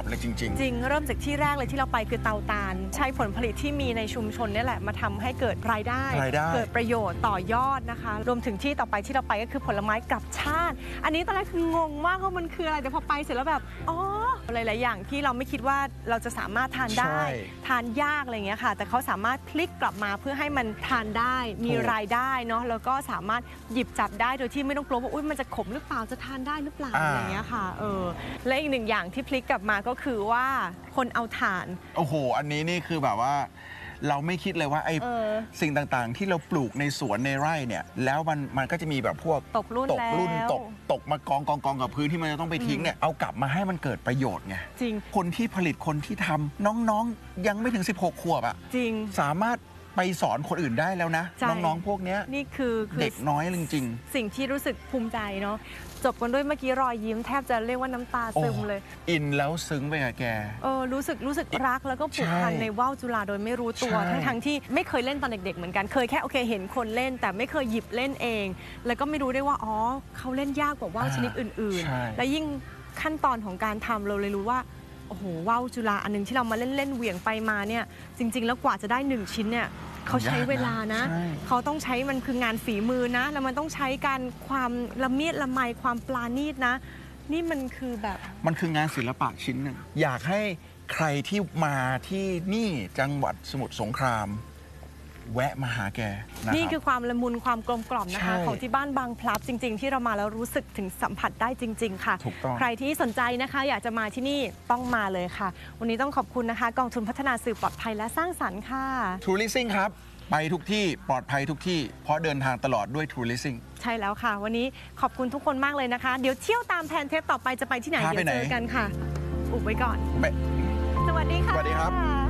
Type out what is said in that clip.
อบเลยจริงจริงเริ่มจากที่แรกเลยที่เราไปคือเตาตาลใช้ผลผลิตที่มีในชุมชนนี่แหละมาทำให้เกิดรายได้เกิดประโยชน์ต่อยอดนะคะรวมถึงที่ต่อไปที่เราไปก็คือผลไม้กลับชาติอันนี้ตอนแรกคืองงมากว่ามันคืออะไรแต่พอไปเสร็จแล้วแบบอ๋อหลายๆอย่างที่เราไม่คิดว่าเราจะสามารถทานได้ทานยากอะไรอย่างเงี้ยค่ะแต่เขาสามารถพลิกกลับมาเพื่อให้มันทานได้มีรายได้เนาะแล้วก็สามารถหยิบจับได้โดยที่ไม่ต้องกลัวว่าอุ๊ยมันจะขมหรือเปล่าจะทานได้หรือเปล่าอะไรอย่างเงี้ยค่ะและอีกหนึ่งอย่างที่พลิกกลับมาก็คือว่าคนเอาถ่านโอ้โหอันนี้นี่คือแบบว่าเราไม่คิดเลยว่าไอ้สิ่งต่างๆที่เราปลูกในสวนในไร่เนี่ยแล้วมันก็จะมีแบบพวกตกรุ่นตกมากองกับพื้นที่มันจะต้องไปทิ้งเนี่ยเอากลับมาให้มันเกิดประโยชน์ไงจริงคนที่ผลิตคนที่ทำน้องๆยังไม่ถึง16 ขวบอ่ะจริงสามารถไปสอนคนอื่นได้แล้วนะน้องๆพวกนี้นี่คือเด็กน้อยจริงๆสิ่งที่รู้สึกภูมิใจเนาะจบกันด้วยเมื่อกี้รอยยิ้มแทบจะเรียกว่าน้ำตาซึมเลยอินแล้วซึ้งไปกับแกรู้สึกรักแล้วก็ผูกพันในว่าวจุฬาโดยไม่รู้ตัวทั้งที่ไม่เคยเล่นตอนเด็กๆเหมือนกันเคยแค่โอเคเห็นคนเล่นแต่ไม่เคยหยิบเล่นเองแล้วก็ไม่รู้ได้ว่าอ๋อเขาเล่นยากกว่าว่าวชนิดอื่นๆและยิ่งขั้นตอนของการทำเราเลยรู้ว่าโอ้โหว่าวจุฬาอันนึงที่เรามาเล่นเหวี่ยงไปมาเนี่ยจริงๆแล้วกว่าจะได้1ชิ้นเนี่ยเขาใช้เวลานะเขาต้องใช้มันคืองานฝีมือนะแล้วมันต้องใช้การความละเมียดละไมความปราณีตนะนี่มันคือแบบมันคืองานศิลปะชิ้นหนึ่งอยากให้ใครที่มาที่นี่จังหวัดสมุทรสงครามแวะมาหาแกนี่คือความละมุนความกลมกล่อมนะคะของที่บ้านบางพลับจริงๆที่เรามาแล้วรู้สึกถึงสัมผัสได้จริงๆค่ะใครที่สนใจนะคะอยากจะมาที่นี่ต้องมาเลยค่ะวันนี้ต้องขอบคุณนะคะกองทุนพัฒนาสื่อปลอดภัยและสร้างสรรค์ค่ะ True Leasing ครับไปทุกที่ปลอดภัยทุกที่เพราะเดินทางตลอดด้วย True Leasing ใช่แล้วค่ะวันนี้ขอบคุณทุกคนมากเลยนะคะเดี๋ยวเที่ยวตามแผนเทปต่อไปจะไปที่ไหนเดี๋ยวเจอกันค่ะอุบไว้ก่อนสวัสดีครับ